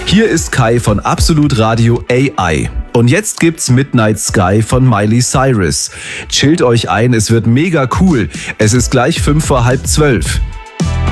Hier ist Kai von Absolut Radio AI. Und jetzt gibt's Midnight Sky von Miley Cyrus. Chillt euch ein, es wird mega cool. Es ist gleich 11:55.